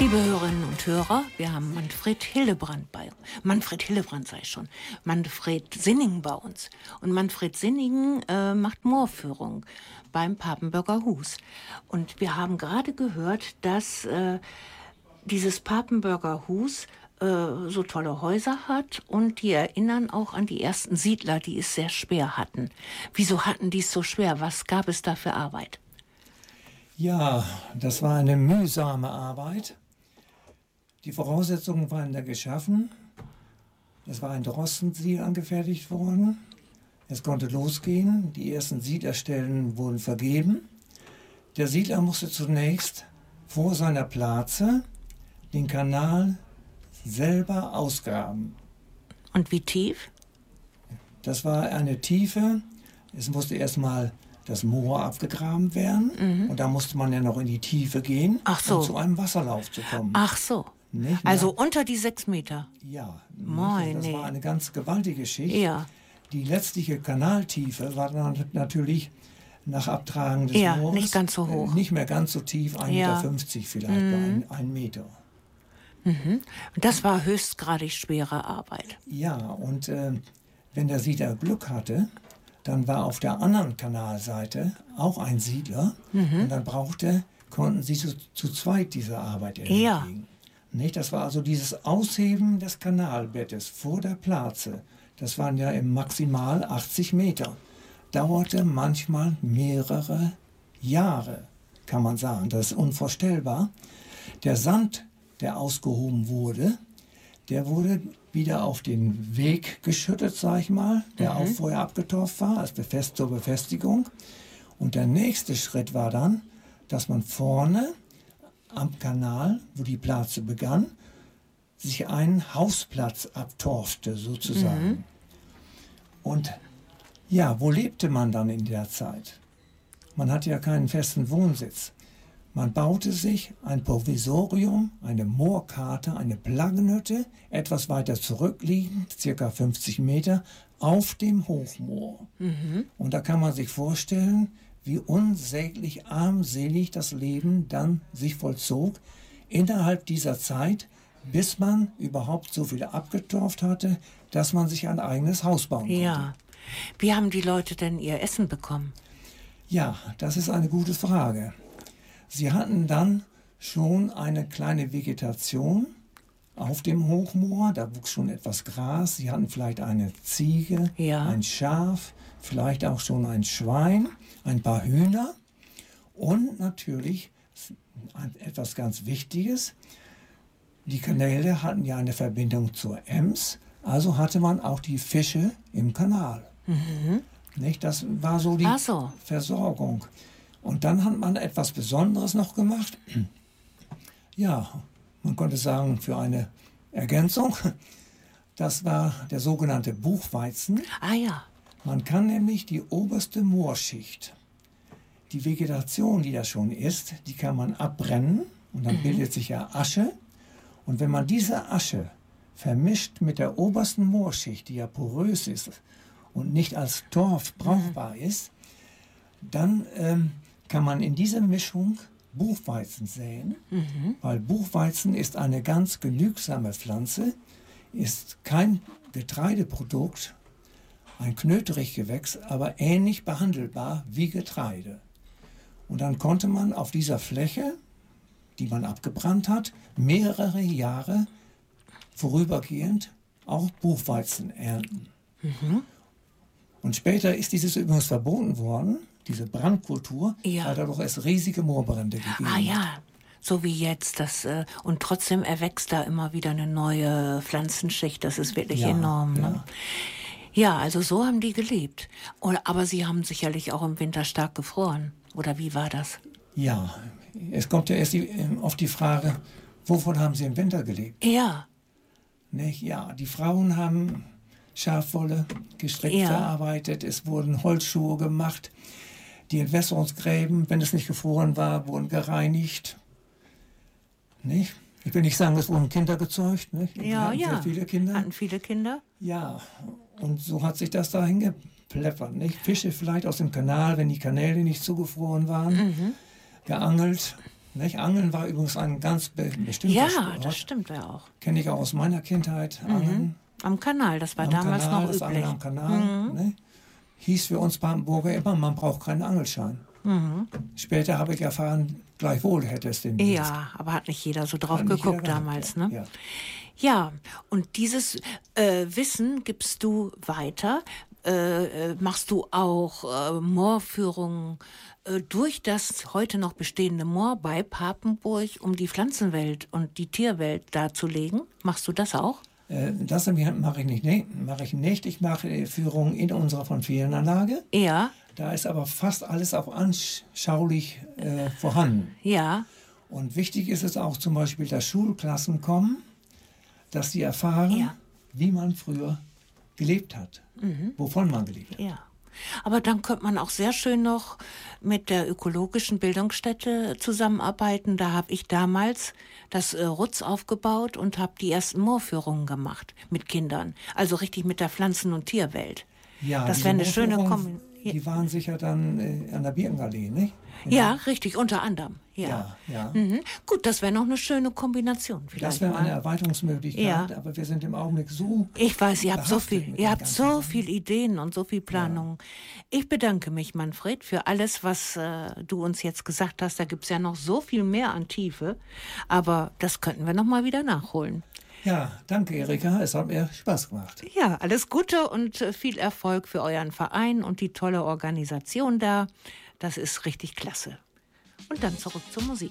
Liebe Hörerinnen und Hörer, wir haben Manfred Hildebrand Manfred Sinningen bei uns. Und Manfred Sinningen macht Moorführung beim Papenburger Hus. Und wir haben gerade gehört, dass dieses Papenburger Hus so tolle Häuser hat und die erinnern auch an die ersten Siedler, die es sehr schwer hatten. Wieso hatten die es so schwer? Was gab es da für Arbeit? Ja, das war eine mühsame Arbeit. Die Voraussetzungen waren da geschaffen. Es war ein Drossensiel angefertigt worden. Es konnte losgehen. Die ersten Siedlerstellen wurden vergeben. Der Siedler musste zunächst vor seiner Plaze den Kanal selber ausgraben. Und wie tief? Das war eine Tiefe. Es musste erstmal das Moor abgegraben werden. Und da musste man ja noch in die Tiefe gehen, um zu einem Wasserlauf zu kommen. Ach so. Nicht? Also unter die 6 Meter? Ja. Moin, das war eine ganz gewaltige Schicht. Ja. Die letztliche Kanaltiefe war dann natürlich nach Abtragen des Moores nicht ganz so hoch. Nicht mehr ganz so tief, 1,50 Meter vielleicht, bei 1 Meter. Und das war höchstgradig schwere Arbeit. Ja, und wenn der Siedler Glück hatte, dann war auf der anderen Kanalseite auch ein Siedler und dann konnten sie zu zweit diese Arbeit erledigen. Ja. Nicht? Das war also dieses Ausheben des Kanalbettes vor der Plaze. Das waren ja im maximal 80 Meter. Dauerte manchmal mehrere Jahre, kann man sagen. Das ist unvorstellbar. Der Sand, der ausgehoben wurde, der wurde wieder auf den Weg geschüttet, sag ich mal, der auch vorher abgetorft war, als zur Befestigung. Und der nächste Schritt war dann, dass man vorne am Kanal, wo die Plaze begann, sich einen Hausplatz abtorfte, sozusagen. Und ja, wo lebte man dann in der Zeit? Man hatte ja keinen festen Wohnsitz. Man baute sich ein Provisorium, eine Moorkarte, eine Plaggenhütte, etwas weiter zurückliegend, circa 50 Meter, auf dem Hochmoor. Und da kann man sich vorstellen, wie unsäglich armselig das Leben dann sich vollzog innerhalb dieser Zeit, bis man überhaupt so viel abgetorft hatte, dass man sich ein eigenes Haus bauen konnte. Ja. Wie haben die Leute denn ihr Essen bekommen? Ja, das ist eine gute Frage. Sie hatten dann schon eine kleine Vegetation auf dem Hochmoor, da wuchs schon etwas Gras. Sie hatten vielleicht eine Ziege, ein Schaf, vielleicht auch schon ein Schwein, ein paar Hühner und natürlich etwas ganz Wichtiges. Die Kanäle hatten ja eine Verbindung zur Ems, also hatte man auch die Fische im Kanal. Nicht? Das war so die Versorgung. Und dann hat man etwas Besonderes noch gemacht. Ja, man konnte sagen, für eine Ergänzung. Das war der sogenannte Buchweizen. Ah ja. Man kann nämlich die oberste Moorschicht, die Vegetation, die da schon ist, die kann man abbrennen und dann bildet sich ja Asche. Und wenn man diese Asche vermischt mit der obersten Moorschicht, die ja porös ist und nicht als Torf brauchbar ist, dann kann man in diese Mischung Buchweizen säen, weil Buchweizen ist eine ganz genügsame Pflanze, ist kein Getreideprodukt, ein Knöterichgewächs, aber ähnlich behandelbar wie Getreide. Und dann konnte man auf dieser Fläche, die man abgebrannt hat, mehrere Jahre vorübergehend auch Buchweizen ernten. Und später ist dieses übrigens verboten worden, diese Brandkultur, weil dadurch es riesige Moorbrände gegeben hat. Ah ja, so wie jetzt. Und trotzdem erwächst da immer wieder eine neue Pflanzenschicht. Das ist wirklich enorm. Ne? Ja, also so haben die gelebt. Aber sie haben sicherlich auch im Winter stark gefroren. Oder wie war das? Ja, es kommt ja erst auf die Frage, wovon haben sie im Winter gelebt? Ja. Nicht? Ja, die Frauen haben Schafwolle gestrickt, verarbeitet, es wurden Holzschuhe gemacht. Die Entwässerungsgräben, wenn es nicht gefroren war, wurden gereinigt. Nicht? Ich will nicht sagen, es wurden Kinder gezeugt. Nicht? Sehr viele Kinder. Hatten viele Kinder? Ja, und so hat sich das dahin gepläppert. Nicht? Fische vielleicht aus dem Kanal, wenn die Kanäle nicht zugefroren waren, geangelt. Nicht? Angeln war übrigens ein ganz bestimmter Ja, Sport. das stimmt ja auch. Kenne ich auch aus meiner Kindheit. Angeln. Am Kanal, das war Am damals Kanal, noch das Angeln üblich. am Kanal. Ne? Hieß für uns Papenburger immer, man braucht keinen Angelschein. Später habe ich erfahren, gleichwohl hätte es den. Ja, aber hat nicht jeder so drauf Hat nicht geguckt jeder damals, gehabt, ne? ja. Ja, und dieses Wissen gibst du weiter. Machst du auch Moorführungen durch das heute noch bestehende Moor bei Papenburg, um die Pflanzenwelt und die Tierwelt darzulegen? Machst du das auch? Das mache ich nicht. Nee, mache ich nicht. Ich mache Führungen in unserer von Ferienanlage. Ja, Da ist aber fast alles auch anschaulich vorhanden. ja, Und wichtig ist es auch zum Beispiel, dass Schulklassen kommen, dass sie erfahren, Ja. wie man früher gelebt hat, wovon man gelebt hat. ja. Aber dann könnte man auch sehr schön noch mit der ökologischen Bildungsstätte zusammenarbeiten. Da habe ich damals das RUTZ aufgebaut und habe die ersten Moorführungen gemacht mit Kindern. Also richtig mit der Pflanzen- und Tierwelt. Ja, Das diese wäre eine schöne Moorführungen, Kombination. Die waren sicher dann an der Birkenallee, nicht? Ja, richtig, unter anderem. Ja. Ja. Gut, das wäre noch eine schöne Kombination vielleicht Das wäre eine mal. Erweiterungsmöglichkeit, Ja. aber wir sind im Augenblick so. Ich weiß, ihr habt so behaftet viel, mit ihr den habt ganzen so Sachen. viel Ideen und so viel Planungen. Ich bedanke mich, Manfred, für alles, was du uns jetzt gesagt hast. Da gibt's ja noch so viel mehr an Tiefe, aber das könnten wir noch mal wieder nachholen. Ja, danke Erika, es hat mir Spaß gemacht. Ja, alles Gute und viel Erfolg für euren Verein und die tolle Organisation da. Das ist richtig klasse. Und dann zurück zur Musik.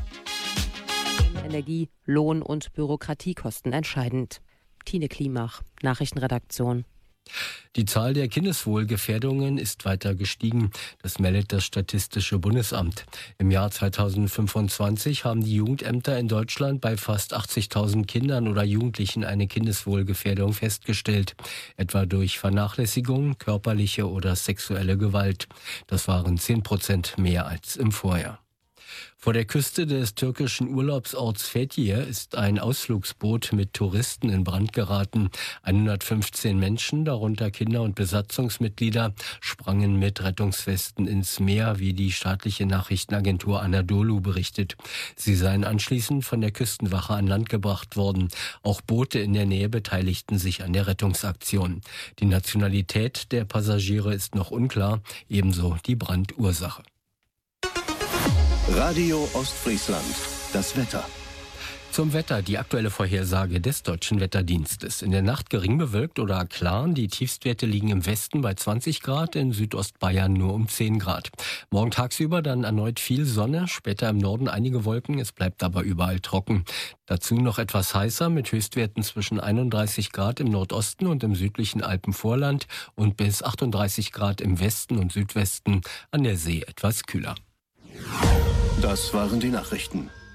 Energie, Lohn- und Bürokratiekosten entscheidend. Tine Klimach, Nachrichtenredaktion. Die Zahl der Kindeswohlgefährdungen ist weiter gestiegen. Das meldet das Statistische Bundesamt. Im Jahr 2025 haben die Jugendämter in Deutschland bei fast 80.000 Kindern oder Jugendlichen eine Kindeswohlgefährdung festgestellt. Etwa durch Vernachlässigung, körperliche oder sexuelle Gewalt. Das waren 10% mehr als im Vorjahr. Vor der Küste des türkischen Urlaubsorts Fethiye ist ein Ausflugsboot mit Touristen in Brand geraten. 115 Menschen, darunter Kinder und Besatzungsmitglieder, sprangen mit Rettungswesten ins Meer, wie die staatliche Nachrichtenagentur Anadolu berichtet. Sie seien anschließend von der Küstenwache an Land gebracht worden. Auch Boote in der Nähe beteiligten sich an der Rettungsaktion. Die Nationalität der Passagiere ist noch unklar, ebenso die Brandursache. Radio Ostfriesland. Das Wetter. Zum Wetter, die aktuelle Vorhersage des Deutschen Wetterdienstes. In der Nacht gering bewölkt oder klar. Die Tiefstwerte liegen im Westen bei 20 Grad, in Südostbayern nur um 10 Grad. Morgen tagsüber dann erneut viel Sonne, später im Norden einige Wolken, es bleibt aber überall trocken. Dazu noch etwas heißer mit Höchstwerten zwischen 31 Grad im Nordosten und im südlichen Alpenvorland und bis 38 Grad im Westen und Südwesten, an der See etwas kühler. Das waren die Nachrichten.